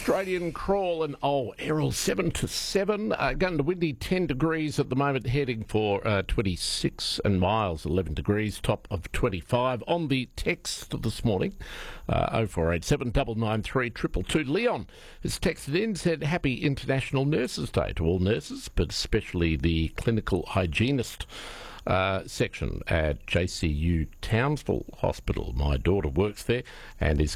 Australian crawl and Errol 7 to 7. Going to windy 10 degrees at the moment, heading for 26 and miles, 11 degrees, top of 25. On the text this morning, 0487 993 222. Leon has texted in, said happy International Nurses Day to all nurses, but especially the clinical hygienist section at JCU Townsville Hospital. My daughter works there and is